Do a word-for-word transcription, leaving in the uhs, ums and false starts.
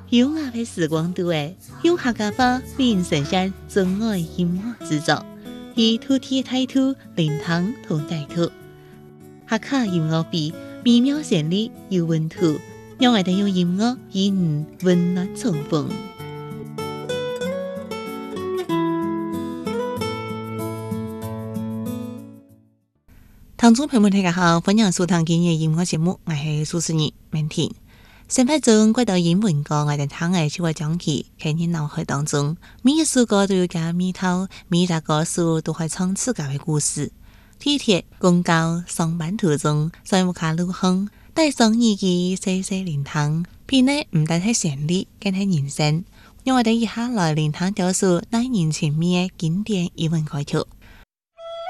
优雅的时光都诶，用客家话为神山真爱音乐制作，以土地态度灵堂同带土，客家音乐比美妙旋律有温度，让我哋用音乐与你温暖重逢。听众朋友们大家好，欢迎收聽今日音樂節目，我係主持人明婷。生活中怪到英文歌，我哋聽嘅就會講起，喺你腦海當中，每一首歌都有個味道，每一隻歌手都會唱自家嘅故事。地鐵、公交、上班途中，在屋卡路行，帶上耳機細細聆聽，片呢唔單係旋律，更係人生。讓我哋一下來聆聽掉首耐人尋味嘅經典英文歌曲。